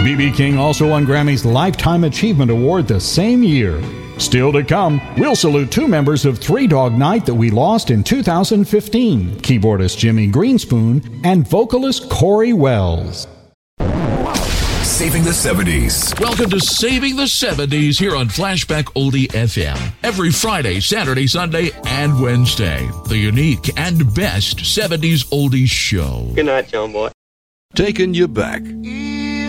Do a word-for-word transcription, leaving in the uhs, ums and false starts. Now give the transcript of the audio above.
B B King also won Grammy's Lifetime Achievement Award the same year. Still to come, we'll salute two members of Three Dog Night that we lost in two thousand fifteen, keyboardist Jimmy Greenspoon and vocalist Corey Wells. Saving the seventies. Welcome to Saving the seventies here on Flashback Oldie F M. Every Friday, Saturday, Sunday, and Wednesday. The unique and best seventies oldies show. Good night, John Boy. Taking you back.